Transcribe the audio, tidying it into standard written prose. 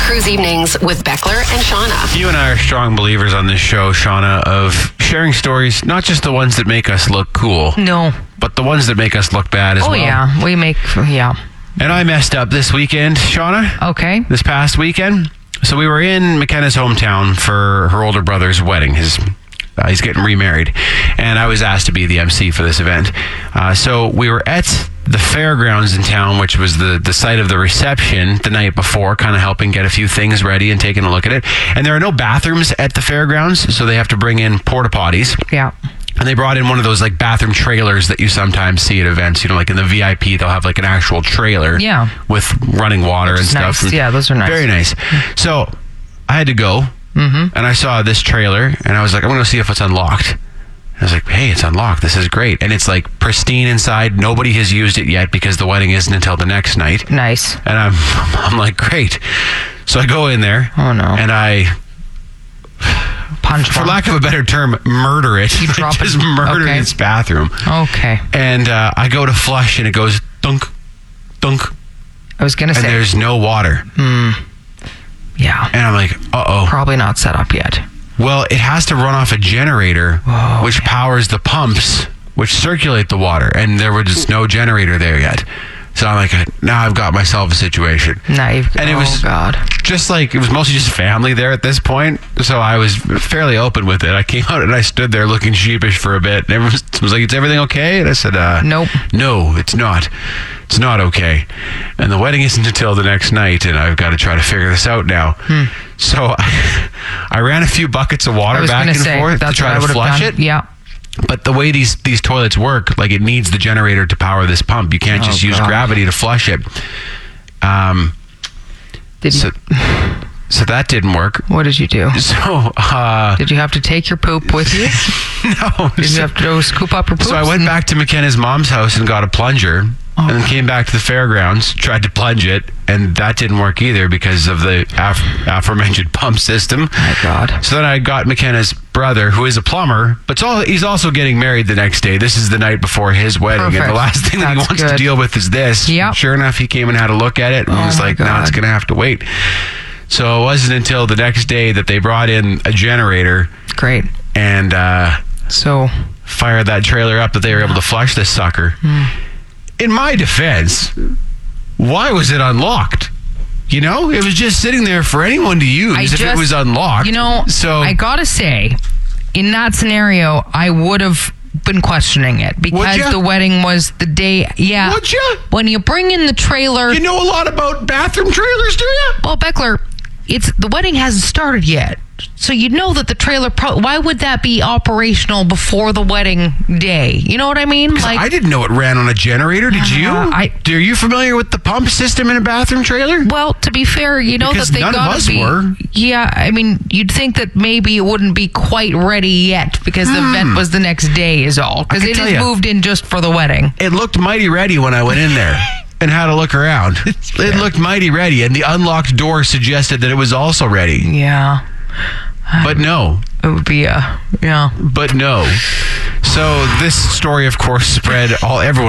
Cruise Evenings with Beckler and Shauna. You and I are strong believers on this show, Shauna, of sharing stories, not just the ones that make us look cool. No. But the ones that make us look bad as well. Oh, yeah. And I messed up this weekend, Shauna. Okay. This past weekend. So we were in McKenna's hometown for her older brother's wedding. He's getting remarried. And I was asked to be the MC for this event. So we were at the fairgrounds in town, which was the site of the reception the night before, kind of helping get a few things ready and taking a look at it. And there are no bathrooms at the fairgrounds, so they have to bring in porta potties. Yeah. And they brought in one of those like bathroom trailers that you sometimes see at events. You know, like in the VIP, they'll have like an actual trailer with running water and stuff. Nice. Yeah, those are nice. Very nice. So I had to go, and I saw this trailer, and I was like, I'm going to see if it's unlocked. I was like, hey, it's unlocked. This is great. And it's like pristine inside. Nobody has used it yet because the wedding isn't until the next night. Nice. And I'm like, great. So I go in there. Oh, no. And I... For lack of a better term, murder it. You drop just murder its bathroom. Okay. And I go to flush and it goes dunk, dunk. I was going to say. And there's no water. Yeah. And I'm like, uh-oh. Probably not set up yet. Well, it has to run off a generator, which powers the pumps, which circulate the water. And there was just no generator there yet. So I'm like, now I've got myself a situation. And it was just like, it was mostly just family there at this point. So I was fairly open with it. I came out and I stood there looking sheepish for a bit. And everyone was like, is everything okay? And I said, nope. No, it's not. It's not okay. And the wedding isn't until the next night. And I've got to try to figure this out now. So I ran a few buckets of water back and forth to try to flush it. Yeah. But the way these toilets work, like it needs the generator to power this pump. You can't just use gravity to flush it. So that didn't work. What did you do? So did you have to take your poop with you? No. Did you have to go scoop up your poop? So I went back to McKenna's mom's house and got a plunger. And then came back to the fairgrounds, tried to plunge it, and that didn't work either because of the aforementioned pump system. My God. So then I got McKenna's brother, who is a plumber, but he's also getting married the next day. This is the night before his wedding. Perfect. And the last thing that he wants to deal with is this. Yep. Sure enough, he came and had a look at it, and was like, no, it's going to have to wait. So it wasn't until the next day that they brought in a generator. Great. And fired that trailer up that they were able to flush this sucker. In my defense, why was it unlocked? You know, it was just sitting there for anyone to use if it was unlocked. You know, so I gotta say, in that scenario, I would have been questioning it because the wedding was the day. Yeah. Would you? When you bring in the trailer. You know a lot about bathroom trailers, do you? Well, Beckler, the wedding hasn't started yet. So you know that the trailer, why would that be operational before the wedding day? You know what I mean? Like, I didn't know it ran on a generator. Did you? Are you familiar with the pump system in a bathroom trailer? Well, to be fair, you know that they gotta be. Were. Yeah, I mean, you'd think that maybe it wouldn't be quite ready yet because the event was the next day is all. Because it is moved in just for the wedding. It looked mighty ready when I went in there. And had a look around. It looked mighty ready, and the unlocked door suggested that it was also ready. Yeah. But no. It would be But no. So this story, of course, spread everyone